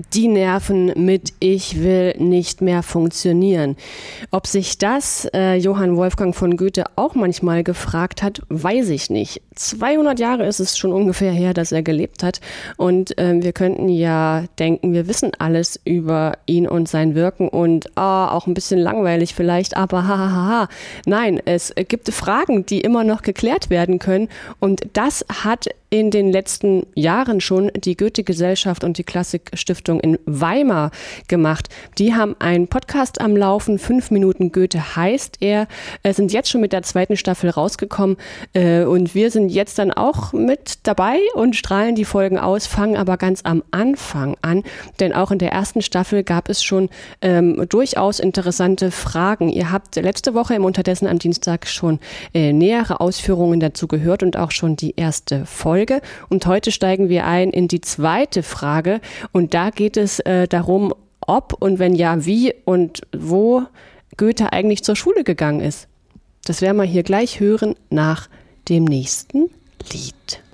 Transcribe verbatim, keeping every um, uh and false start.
Die Nerven mit Ich will nicht mehr funktionieren. Ob sich das äh, Johann Wolfgang von Goethe auch manchmal gefragt hat, weiß ich nicht. zweihundert Jahre ist es schon ungefähr her, dass er gelebt hat. Und äh, wir könnten ja denken, wir wissen alles über ihn und sein Wirken und ah, auch ein bisschen langweilig vielleicht, aber hahaha. Nein, es gibt Fragen, die immer noch geklärt werden können. Und das hat in den letzten Jahren schon die Goethe-Gesellschaft und die Klassik-Stiftung in Weimar gemacht. Die haben einen Podcast am Laufen, fünf Minuten Goethe heißt er, sind jetzt schon mit der zweiten Staffel rausgekommen und wir sind jetzt dann auch mit dabei und strahlen die Folgen aus, fangen aber ganz am Anfang an, denn auch in der ersten Staffel gab es schon ähm, durchaus interessante Fragen. Ihr habt letzte Woche im Unterdessen am Dienstag schon äh, nähere Ausführungen dazu gehört und auch schon die erste Folge. Und heute steigen wir ein in die zweite Frage und da geht es äh, darum, ob und wenn ja, wie und wo Goethe eigentlich zur Schule gegangen ist. Das werden wir hier gleich hören nach dem nächsten Lied.